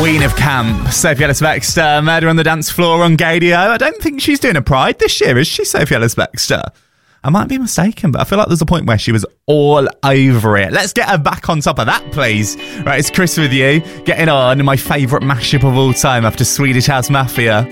Queen of Camp, Sophie Ellis-Bextor, Murder on the Dance Floor on Gadio. I don't think she's doing a Pride this year, is she, Sophie Ellis-Bextor? I might be mistaken, but I feel like there's a point where she was all over it. Let's get her back on top of that, please. Right, it's Chris with you, getting on my favourite mashup of all time after Swedish House Mafia.